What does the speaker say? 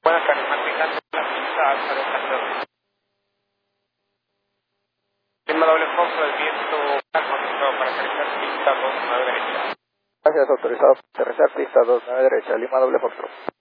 Buenas tardes, Martín, la pista alta de Santander. Lima doble Fox del viento autorizado para aterrizar pista 29 derecha. Gracias, autorizado para aterrizar pista 29 derecha, Lima doble Fox.